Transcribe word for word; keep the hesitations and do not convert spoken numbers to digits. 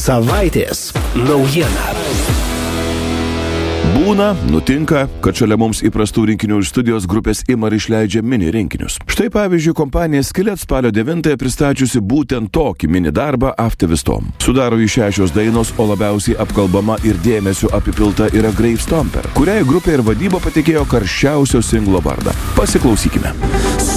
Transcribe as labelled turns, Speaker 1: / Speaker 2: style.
Speaker 1: Savaitės naujiena.
Speaker 2: Būna, nutinka, kad šalia mums įprastų rinkinių iš studijos grupės ima ir išleidžia mini rinkinius. Štai pavyzdžiui, kompanija Skillet spalio devintąją pristačiusi būtent tokį mini darbą After Vistom. Sudaro jį šešios dainos, o labiausiai apkalbama ir dėmesio apipilta yra Grave Stomper, kuriai grupė ir vadyba patikėjo karščiausio singlo vardą. Pasiklausykime.